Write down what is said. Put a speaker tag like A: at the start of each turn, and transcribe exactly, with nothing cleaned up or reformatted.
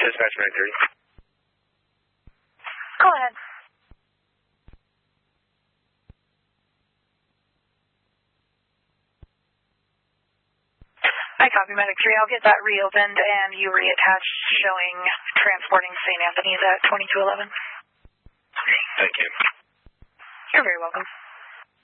A: Dispatch nine thirty.
B: Go ahead. I copy Medic three. I'll get that reopened and you reattached showing transporting Saint Anthony's at twenty-two eleven.
A: Thank you.
B: You're very welcome.